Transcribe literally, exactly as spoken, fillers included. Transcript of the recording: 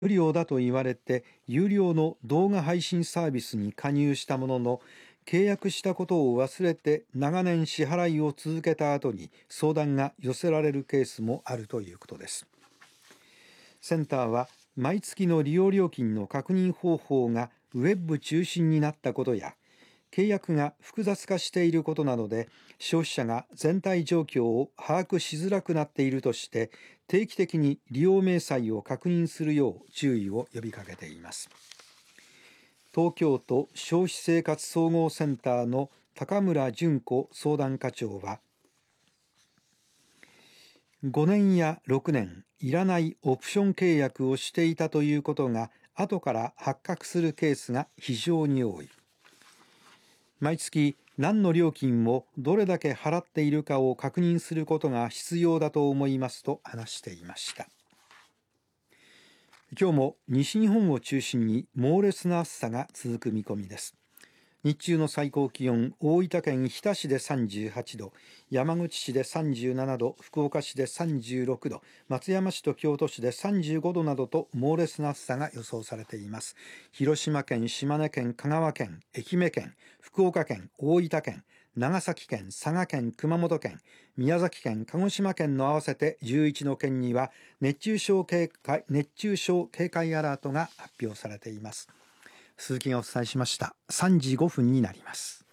無料だと言われて有料の動画配信サービスに加入したものの、契約したことを忘れて長年支払いを続けた後に相談が寄せられるケースもあるということです。センターは毎月の利用料金の確認方法がウェブ中心になったことや、契約が複雑化していることなどで消費者が全体状況を把握しづらくなっているとして、定期的に利用明細を確認するよう注意を呼びかけています。東京都消費生活総合センターの高村純子相談課長は、ごねんやろくねんいらないオプション契約をしていたということが後から発覚するケースが非常に多い。毎月何の料金をどれだけ払っているかを確認することが必要だと思いますと話していました。今日も西日本を中心に猛烈な暑さが続く見込みです。日中の最高気温、大分県日田市でさんじゅうはちど、山口市でさんじゅうななど、福岡市でさんじゅうろくど、松山市と京都市でさんじゅうごどなどと猛烈な暑さが予想されています。広島県、島根県、香川県、愛媛県、福岡県、大分県、長崎県、佐賀県、熊本県、宮崎県、鹿児島県の合わせてじゅういちの県には熱中症警戒、熱中症警戒アラートが発表されています。鈴木がお伝えしました。さんじごふんになります。